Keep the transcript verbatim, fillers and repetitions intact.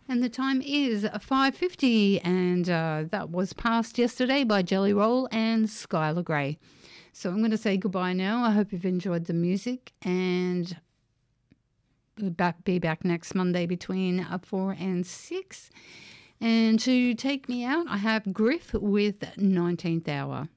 And the time is five fifty, and uh, that was passed yesterday by Jelly Roll and Skylar Grey. So I'm going to say goodbye now. I hope you've enjoyed the music, and we'll back, be back next Monday between uh, four and six. And to take me out, I have Griff with nineteenth Hour.